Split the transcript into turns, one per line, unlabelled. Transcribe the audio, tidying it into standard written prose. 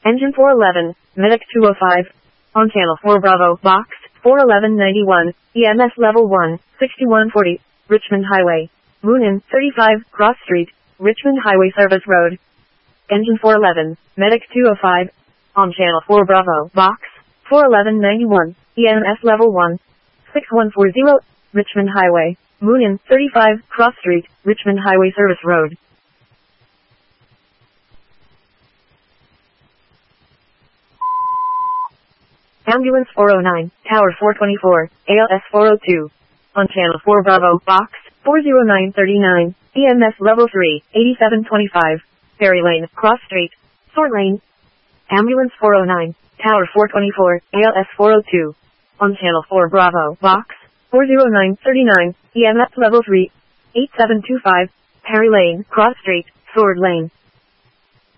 Engine 411, Medic 205. On channel 4 Bravo, box 41191, EMS level 1, 6140, Richmond Highway. Moonin, 35, Cross Street, Richmond Highway Service Road. Engine 411, Medic 205. On channel 4 Bravo, box 41191, EMS level 1, 6140, Richmond Highway. Moonin, 35, Cross Street, Richmond Highway Service Road. Ambulance 409, Tower 424, ALS 402. On channel 4 Bravo, box 40939, EMS level 3, 8725, Ferry Lane, Cross Street, Sword Lane. Ambulance 409, Tower 424, ALS 402. On channel 4 Bravo, box 40939, EMS level 3, 8725, Perry Lane, Cross Street, Sword Lane.